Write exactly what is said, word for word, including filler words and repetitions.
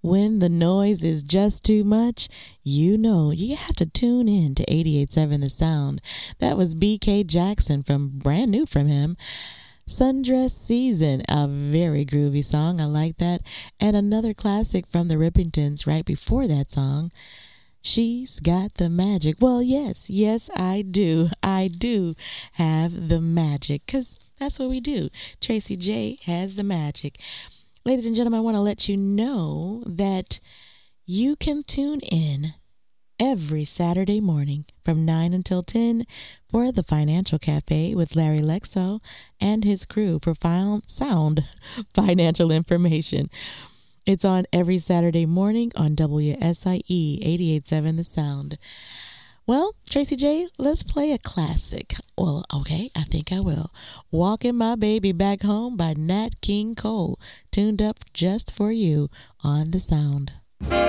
When the noise is just too much, you know you have to tune in to eighty-eight point seven The Sound. That was B K Jackson from brand new from him. Sundress Season, a very groovy song. I like that. And another classic from the Rippingtons right before that song. She's got the magic. Well, yes, yes, I do. I do have the magic because that's what we do. Tracy J has the magic. Ladies and gentlemen, I want to let you know that you can tune in every Saturday morning from nine until ten for the Financial Cafe with Larry Lexo and his crew for sound financial information. It's on every Saturday morning on W S I E eighty-eight point seven The Sound. Well, Tracy J, let's play a classic. Well, okay, I think I will. Walking My Baby Back Home by Nat King Cole, tuned up just for you on The Sound.